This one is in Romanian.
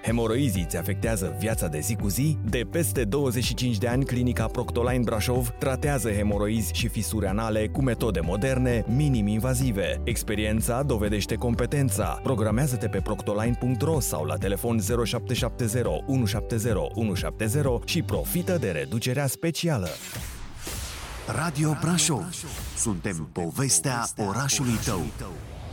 Hemoroizii îți afectează viața de zi cu zi? De peste 25 de ani, Clinica Proctoline Brașov tratează hemoroizi și fisuri anale cu metode moderne, minim-invazive. Experiența dovedește competența. Programează-te pe proctoline.ro sau la telefon 0770 170 170 și profită de reducerea specială. Radio Brașov. Suntem povestea orașului tău.